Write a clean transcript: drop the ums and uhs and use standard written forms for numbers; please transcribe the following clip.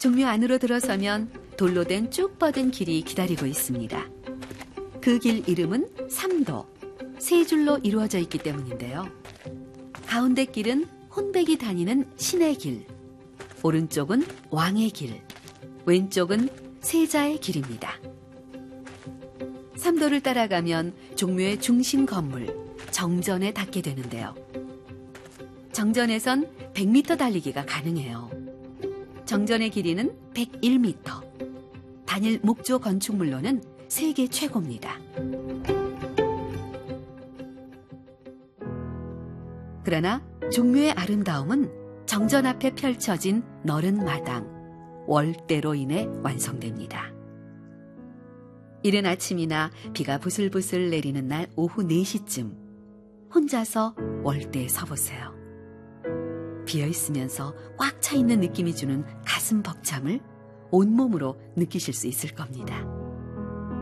종묘 안으로 들어서면 돌로 된 쭉 뻗은 길이 기다리고 있습니다. 그 길 이름은 삼도, 세 줄로 이루어져 있기 때문인데요. 가운데 길은 혼백이 다니는 신의 길, 오른쪽은 왕의 길, 왼쪽은 세자의 길입니다. 삼도를 따라가면 종묘의 중심 건물, 정전에 닿게 되는데요. 정전에선 100m 달리기가 가능해요. 정전의 길이는 101m. 단일 목조 건축물로는 세계 최고입니다. 그러나 종묘의 아름다움은 정전 앞에 펼쳐진 너른 마당, 월대로 인해 완성됩니다. 이른 아침이나 비가 부슬부슬 내리는 날 오후 4시쯤 혼자서 월대에 서보세요. 비어있으면서 꽉 차 있는 느낌이 주는 가슴 벅참을 온몸으로 느끼실 수 있을 겁니다.